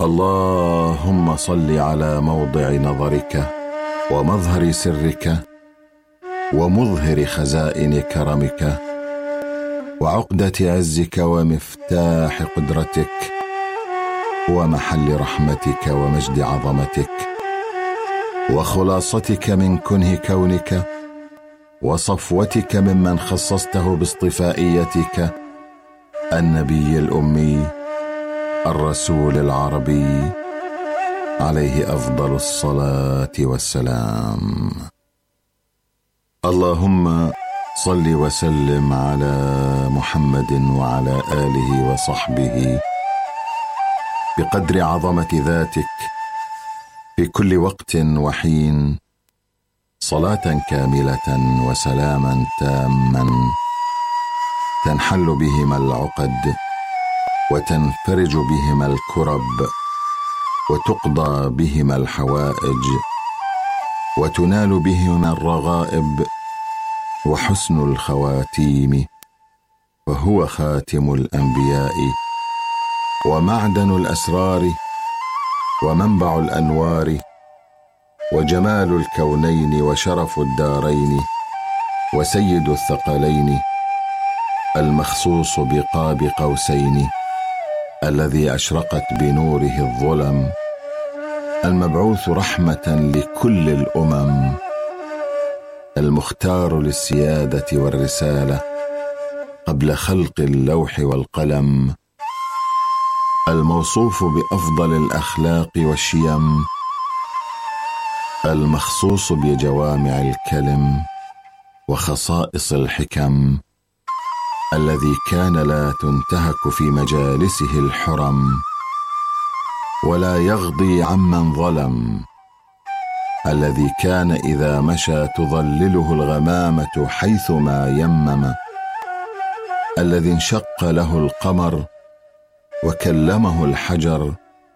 اللهم صل على موضع نظرك ومظهر سرك ومظهر خزائن كرمك وعقدة عزك ومفتاح قدرتك ومحل رحمتك ومجد عظمتك وخلاصتك من كنه كونك وصفوتك ممن خصصته باصطفائيتك، النبي الأمي الرسول العربي عليه أفضل الصلاة والسلام. اللهم صل وسلم على محمد وعلى آله وصحبه بقدر عظمة ذاتك في كل وقت وحين، صلاة كاملة وسلاما تاما تنحل بهما العقد وتنفرج بهما الكرب وتقضى بهما الحوائج وتنال بهما الرغائب وحسن الخواتيم، وهو خاتم الأنبياء ومعدن الأسرار ومنبع الأنوار وجمال الكونين وشرف الدارين وسيد الثقلين، المخصوص بقاب قوسين، الذي أشرقت بنوره الظلم، المبعوث رحمة لكل الأمم، المختار للسيادة والرسالة قبل خلق اللوح والقلم، الموصوف بأفضل الأخلاق والشيم، المخصوص بجوامع الكلم وخصائص الحكم، الذي كان لا تنتهك في مجالسه الحرم ولا يغضي عمن ظلم، الذي كان إذا مشى تظلله الغمامة حيثما يمم، الذي انشق له القمر وكلمه الحجر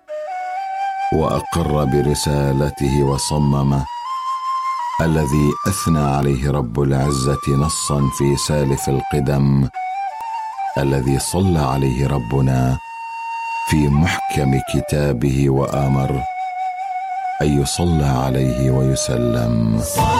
وأقر برسالته وصمم، الذي أثنى عليه رب العزة نصا في سالف القدم، الذي صلى عليه ربنا في محكم كتابه وآمر أن يصلى عليه ويسلم.